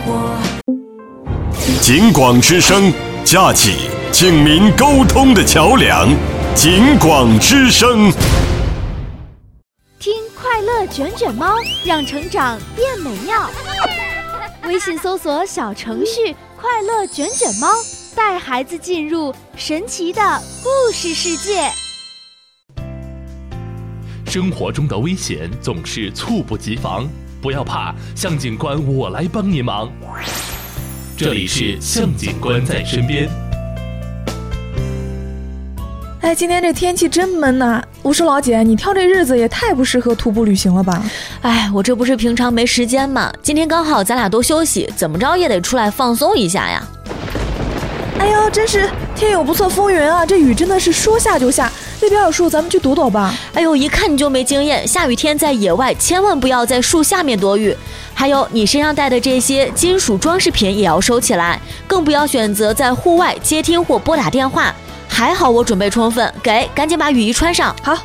警广之声，架起警民沟通的桥梁。警广之声， 听快乐卷卷猫，让成长变美妙。微信搜索小程序快乐卷卷猫，带孩子进入神奇的故事世界。 生活中的危险总是猝不及防，不要怕，向警官我来帮你忙。这里是向警官在身边。 哎，今天这天气真闷呐！我说老姐，你挑这日子也太不适合徒步旅行了吧？ 哎，我这不是平常没时间吗？今天刚好咱俩都休息，怎么着也得出来放松一下呀。 哎呦，真是天有不测风云啊！这雨真的是说下就下。那边有树，咱们去躲躲吧。 哎呦，一看你就没经验，下雨天在野外千万不要在树下面躲雨。还有你身上带的这些金属装饰品也要收起来，更不要选择在户外接听或拨打电话。还好我准备充分，赶紧把雨衣穿上。 好。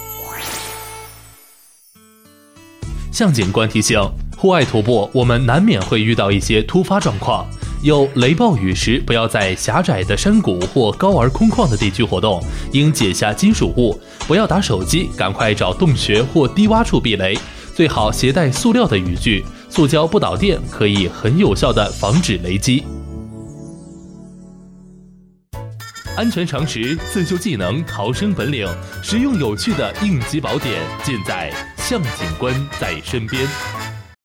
向警官提醒，户外徒步我们难免会遇到一些突发状况，有雷暴雨时不要在狭窄的山谷或高而空旷的地区活动，应解下金属物，不要打手机，赶快找洞穴或低洼处避雷，最好携带塑料的雨具，塑胶不导电，可以很有效地防止雷击。安全常识、自救技能、逃生本领，实用有趣的应急宝典，尽在向警官在身边。